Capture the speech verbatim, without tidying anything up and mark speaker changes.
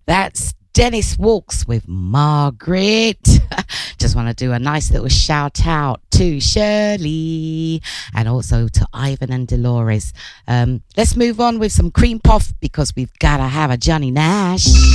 Speaker 1: That's Dennis Walks with Margaret. Just want to do a nice little shout out to Shirley and also to Ivan and Dolores. Um, let's move on with some cream puff because we've got to have a Johnny Nash.